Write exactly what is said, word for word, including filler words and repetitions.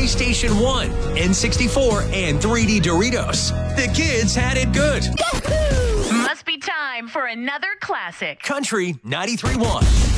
PlayStation one, N sixty-four, and three D Doritos. The kids had it good. Must be time for another classic. Country ninety-three point one.